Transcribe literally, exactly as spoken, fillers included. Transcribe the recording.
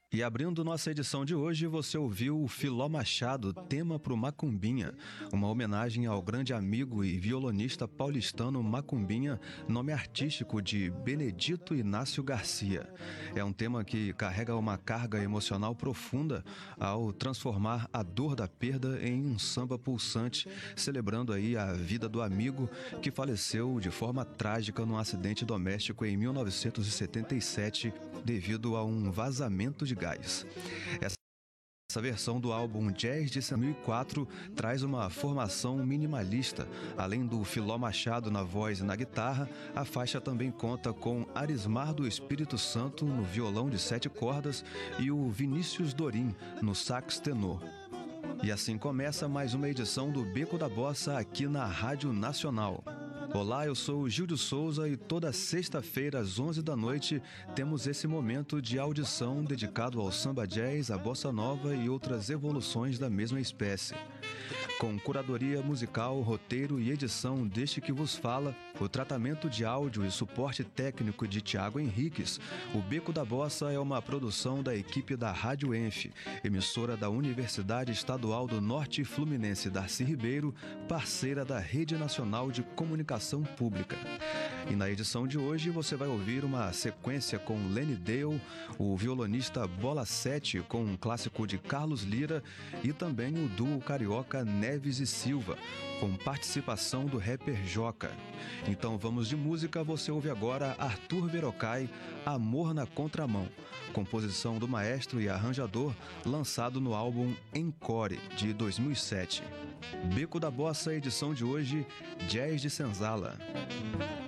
E abrindo nossa edição de hoje, você ouviu o Filó Machado, tema pro Macumbinha, uma homenagem ao grande amigo e violonista paulistano Macumbinha, nome artístico de Benedito Inácio Garcia. É um tema que carrega uma carga emocional profunda ao transformar a dor da perda em um samba pulsante, celebrando aí a vida do amigo que faleceu de forma trágica num acidente doméstico em mil novecentos e setenta e sete devido a um vazamento de gás. Essa versão do álbum Jazz de dois mil e quatro traz uma formação minimalista. Além do Filó Machado na voz e na guitarra, a faixa também conta com Arismar do Espírito Santo no violão de sete cordas e o Vinícius Dorim no sax tenor. E assim começa mais uma edição do Beco da Bossa aqui na Rádio Nacional. Olá, eu sou o Gil de Souza e toda sexta-feira às onze da noite temos esse momento de audição dedicado ao samba jazz, à bossa nova e outras evoluções da mesma espécie. Com curadoria musical, roteiro e edição deste que vos fala, o tratamento de áudio e suporte técnico de Tiago Henriques, o Beco da Bossa é uma produção da equipe da Rádio Enf, emissora da Universidade Estadual do Norte Fluminense Darcy Ribeiro, parceira da Rede Nacional de Comunicação Pública. E na edição de hoje você vai ouvir uma sequência com Lenny Dale, o violonista Bola sete com um clássico de Carlos Lira e também o duo carioca Neves e Silva, com participação do rapper Joca. Então vamos de música, você ouve agora Arthur Verocai, Amor na Contramão, composição do maestro e arranjador, lançado no álbum Encore, de dois mil e sete. Beco da Bossa, edição de hoje, Jazz de Senzala.